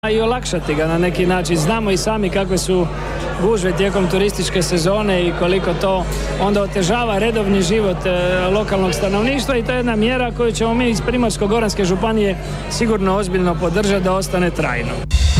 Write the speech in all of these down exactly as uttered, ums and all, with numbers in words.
i olakšati ga na neki način. Znamo i sami kakve su gužve tijekom turističke sezone i koliko to onda otežava redovni život e, lokalnog stanovništva, i to je jedna mjera koju ćemo mi iz Primorsko-goranske županije sigurno ozbiljno podržati da ostane trajno.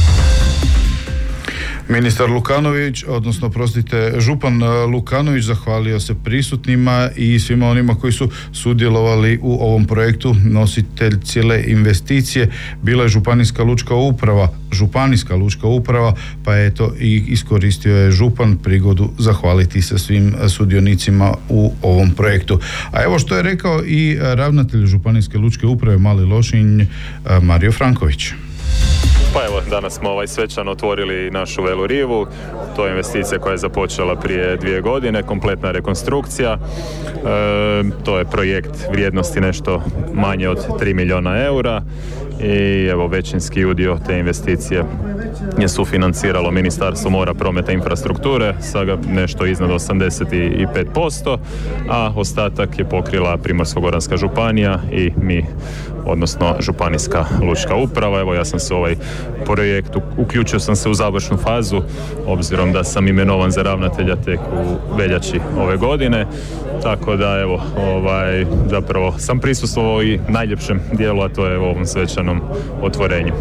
Ministar Lukanović, odnosno prostite, župan Lukanović zahvalio se prisutnima i svima onima koji su sudjelovali u ovom projektu. Nositelj cijele investicije bila je županijska lučka uprava, županijska lučka uprava, pa eto i iskoristio je župan prigodu zahvaliti se svim sudionicima u ovom projektu. A evo što je rekao i ravnatelj županijske lučke uprave Mali Lošinj, Mario Franković. Pa evo, danas smo ovaj svečano otvorili našu Velu rivu. To je investicija koja je započela prije dvije godine, kompletna rekonstrukcija. E, to je projekt vrijednosti nešto manje od tri milijuna eura i evo većinski udio te investicije je sufinanciralo Ministarstvo mora, prometa i infrastrukture, sada nešto iznad osamdeset pet posto, a ostatak je pokrila Primorsko-goranska županija i mi, odnosno županijska lučka uprava. Evo, ja sam se u ovaj projekt uključio sam se u završnu fazu, obzirom da sam imenovan za ravnatelja tek u veljači ove godine, tako da evo, ovaj, zapravo sam prisustvovao i najljepšem dijelu, a to je u ovom svečanom otvorenju.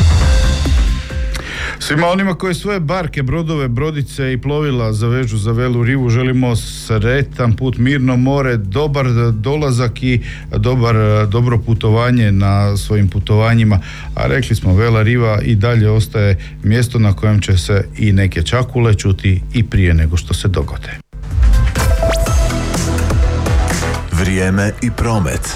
Svima onima koji svoje barke, brodove, brodice i plovila zavežu za Velu rivu želimo sretan put, mirno more, dobar dolazak i dobar, dobro putovanje na svojim putovanjima. A rekli smo, Vela riva i dalje ostaje mjesto na kojem će se i neke čakule čuti i prije nego što se dogode. Vrijeme i promet.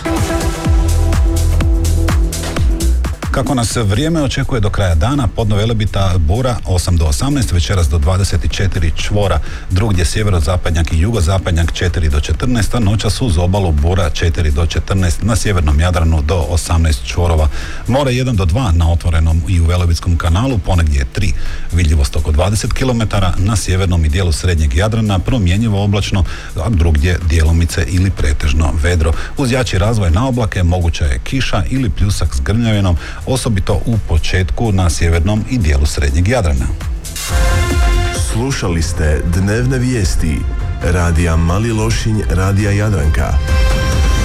Kako nas vrijeme očekuje do kraja dana, podno Velebita bura osam do osamnaest, večeras do dvadeset četiri čvora, drugdje sjeverozapadnjak i jugozapadnjak četiri do četrnaest, a noćas uz obalu bura četiri do četrnaest, na sjevernom Jadranu do osamnaest čvorova. More jedan do dva na otvorenom i u Velebitskom kanalu, ponegdje tri. Vidljivost oko dvadeset kilometara, na sjevernom i dijelu srednjeg Jadrana promjenjivo oblačno, a drugdje djelomice ili pretežno vedro. Uz jači razvoj na oblake moguća je kiša ili pljusak s grmljavinom, osobito u početku na sjevernom i dijelu srednjeg Jadrana. Slušali ste dnevne vijesti Radija Mali Lošinj, Radija Jadranka.